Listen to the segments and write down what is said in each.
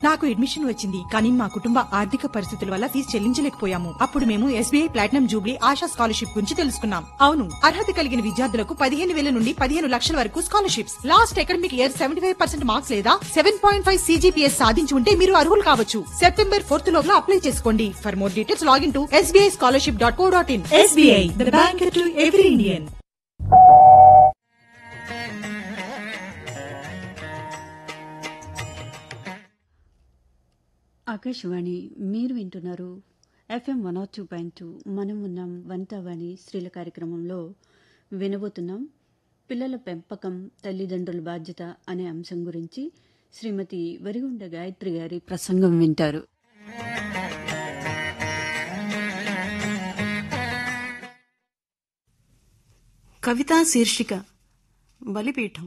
నాకు అడ్మిషన్ వచ్చింది, కానీ మా కుటుంబ ఆర్థిక పరిస్థితుల వల్ల ఫీజు చెల్లించలేకపోయాము. అప్పుడు మేము SBI platinum Jubilee ASHA scholarship గురించి తెలుసుకున్నాం. అవును, అర్హత కలిగిన విద్యార్థులకు 15,000 నుండి 15 లక్షల వరకు scholarships. Last academic year 75% marks లేదా 7.5 CGPS సాధించి ఉంటే మీరు అర్హులు కావచ్చు. September 4th లోగా అప్లై చేసుకోండి. For more details login to sbischolarship.co.in. SBI, the bank to every Indian. Akashvani మీరు వింటున్నారు FM 102.2. మనం ఉన్నాం వంతావాణి స్త్రీల కార్యక్రమంలో వినబోతున్నాం పిల్లల పెంపకం తల్లిదండ్రుల బాధ్యత అనే అంశం గురించి శ్రీమతి వరిగుండ గాయత్రి గారి ప్రసంగం వింటారు. కవితా శీర్షిక బలిపీఠం.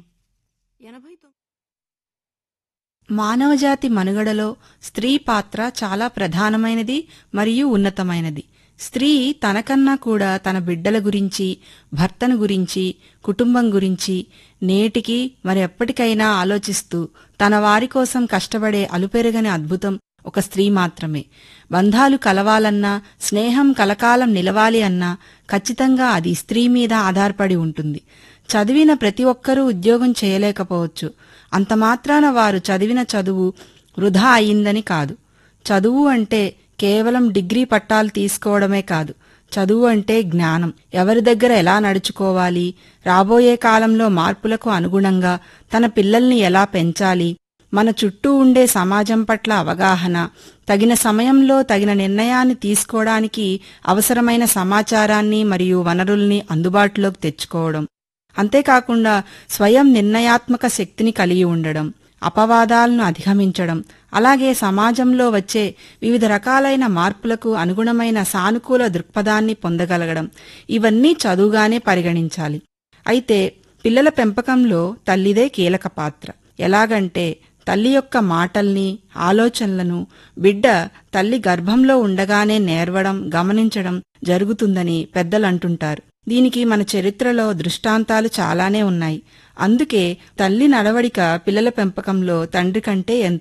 మానవజాతి మనుగడలో స్త్రీ పాత్ర చాలా ప్రధానమైనది మరియు ఉన్నతమైనది. స్త్రీ తనకన్నా కూడా తన బిడ్డల గురించి, భర్తను గురించి, కుటుంబం గురించి నేటికి మరి ఎప్పటికైనా ఆలోచిస్తూ తన వారి కోసం కష్టపడే అలుపెరగని అద్భుతం ఒక స్త్రీ మాత్రమే. బంధాలు కలవాలన్నా, స్నేహం కలకాలం నిలవాలి అన్నా ఖచ్చితంగా అది స్త్రీ మీద ఆధారపడి ఉంటుంది. చదివిన ప్రతి ఒక్కరూ ఉద్యోగం చేయలేకపోవచ్చు. అంతమాత్రాన వారు చదివిన చదువు వృధా అయిందని కాదు. చదువు అంటే కేవలం డిగ్రీ పట్టాలు తీసుకోవడమే కాదు. చదువు అంటే జ్ఞానం. ఎవరి దగ్గర ఎలా నడుచుకోవాలి, రాబోయే కాలంలో మార్పులకు అనుగుణంగా తన పిల్లల్ని ఎలా పెంచాలి, మన చుట్టూ ఉండే సమాజం పట్ల అవగాహన, తగిన సమయంలో తగిన నిర్ణయాన్ని తీసుకోవడానికి అవసరమైన సమాచారాన్ని మరియు వనరుల్ని అందుబాటులోకి తెచ్చుకోవడం, అంతేకాకుండా స్వయం నిర్ణయాత్మక శక్తిని కలిగి ఉండడం, అపవాదాలను అధిగమించడం, అలాగే సమాజంలో వచ్చే వివిధ రకాలైన మార్పులకు అనుగుణమైన సానుకూల దృక్పథాన్ని పొందగలగడం, ఇవన్నీ చదువుగానే పరిగణించాలి. అయితే పిల్లల పెంపకంలో తల్లిదే కీలక పాత్ర. ఎలాగంటే తల్లి యొక్క మాటల్ని, ఆలోచనలను బిడ్డ తల్లి గర్భంలో ఉండగానే నేర్వడం, గమనించడం జరుగుతుందని పెద్దలంటుంటారు. దీనికి మన చరిత్రలో దృష్టాంతాలు చాలానే ఉన్నాయి. అందుకే తల్లి నడవడిక పిల్లల పెంపకంలో తండ్రి కంటే